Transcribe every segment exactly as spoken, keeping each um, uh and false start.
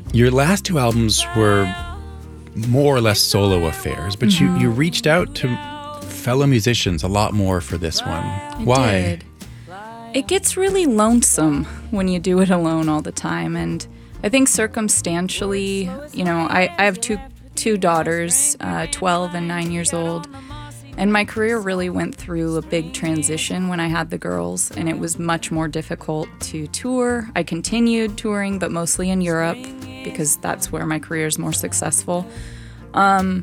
Your last two albums were more or less solo affairs, but mm-hmm. you, you reached out to fellow musicians a lot more for this one. I Why? Did. It gets really lonesome when you do it alone all the time, and I think circumstantially, you know, I, I have two two daughters, uh, twelve and nine years old, and my career really went through a big transition when I had the girls, and it was much more difficult to tour. I continued touring, but mostly in Europe, because that's where my career is more successful. Um,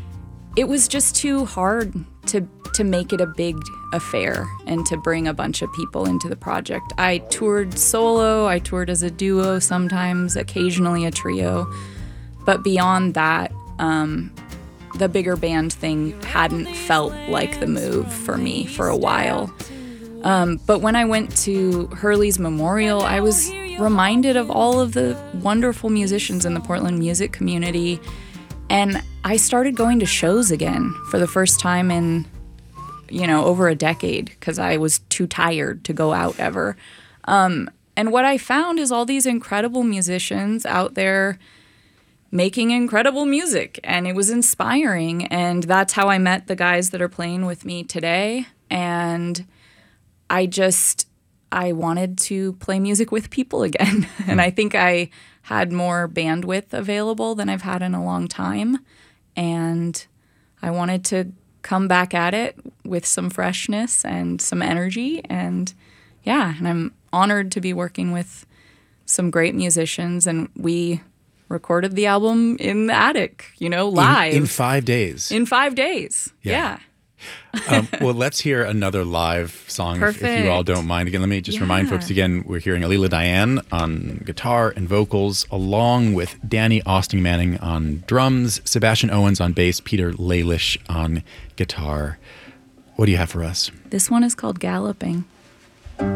it was just too hard to to make it a big affair and to bring a bunch of people into the project. I toured solo, I toured as a duo sometimes, occasionally a trio, but beyond that, um, the bigger band thing hadn't felt like the move for me for a while. Um, but when I went to Hurley's Memorial, I was reminded of all of the wonderful musicians in the Portland music community, and I started going to shows again for the first time in, you know, over a decade, because I was too tired to go out ever. Um, and what I found is all these incredible musicians out there making incredible music, and it was inspiring, and that's how I met the guys that are playing with me today. And I just, I wanted to play music with people again. And I think I had more bandwidth available than I've had in a long time. And I wanted to come back at it with some freshness and some energy. And yeah, and I'm honored to be working with some great musicians. And we recorded the album in the attic, you know, live. In, in five days. In five days. Yeah. yeah. um, well, let's hear another live song, if, if you all don't mind. Again, let me just yeah. remind folks again, we're hearing Alila Diane on guitar and vocals, along with Danny Austin Manning on drums, Sebastian Owens on bass, Peter Lalish on guitar. What do you have for us? This one is called Galloping.